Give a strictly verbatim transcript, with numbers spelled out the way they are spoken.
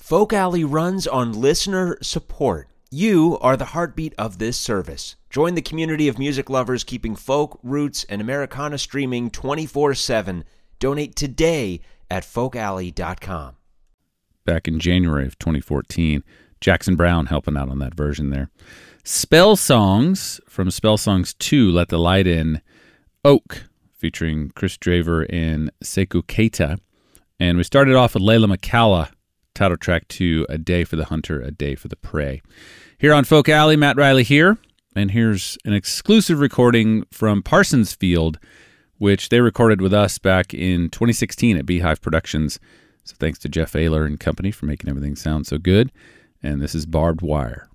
Folk Alley runs on listener support. You are the heartbeat of this service. Join the community of music lovers keeping folk, roots, and Americana streaming twenty-four seven. Donate today at folk alley dot com. Back in January of twenty fourteen, Jackson Browne helping out on that version there. Spell Songs from Spell Songs two, Let the Light In, Oak, featuring Chris Draver and Sekou Keita. And we started off with Layla McCalla, title track to A Day for the Hunter, A Day for the Prey. Here on Folk Alley, Matt Riley here, and here's an exclusive recording from Parsons Field, which they recorded with us back in twenty sixteen at Beehive Productions. So thanks to Jeff Ayler and company for making everything sound so good. And this is Barbed Wire.